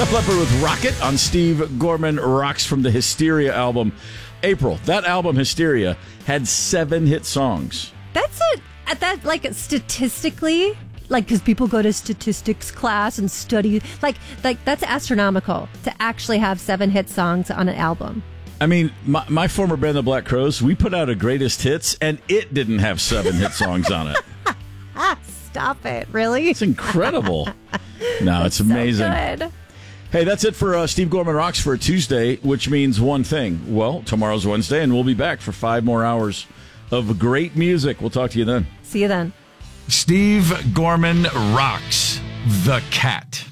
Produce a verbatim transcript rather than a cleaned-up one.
Def Leppard with Rocket on Steve Gorman Rocks from the Hysteria album. April, that album, Hysteria, had seven hit songs. That's it. At that, like, statistically, like, because people go to statistics class and study, like, like that's astronomical to actually have seven hit songs on an album. I mean, my, my former band, the Black Crowes, we put out a greatest hits, and it didn't have seven hit songs on it. Stop it. Really? It's incredible. No, it's amazing. So good. Hey, that's it for uh, Steve Gorman Rocks for Tuesday, which means one thing. Well, tomorrow's Wednesday, and we'll be back for five more hours of great music. We'll talk to you then. See you then. Steve Gorman Rocks, the Cat.